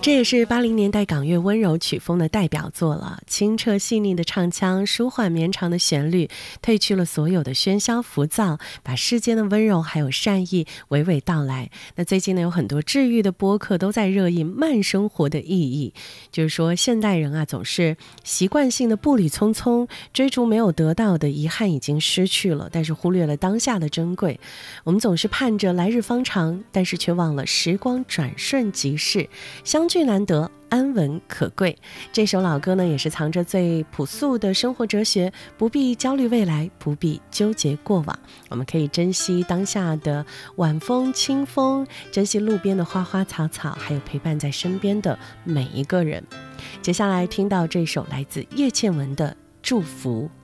这也是80年代港乐温柔曲风的代表作了。清澈细腻的唱腔，舒缓绵长的旋律，褪去了所有的喧嚣浮躁，把世间的温柔还有善意娓娓道来。那最近呢，有很多治愈的播客都在热议慢生活的意义，就是说现代人啊，总是习惯性的步履匆匆，追逐没有得到的，遗憾已经失去了，但是忽略了当下的珍贵。我们总是盼着来日方长，但是却忘了时光转瞬即逝，相聚难得，安稳可贵。这首老歌呢，也是藏着最朴素的生活哲学，不必焦虑未来，不必纠结过往，我们可以珍惜当下的晚风清风，珍惜路边的花花草草，还有陪伴在身边的每一个人。接下来听到这首来自叶倩文的祝福。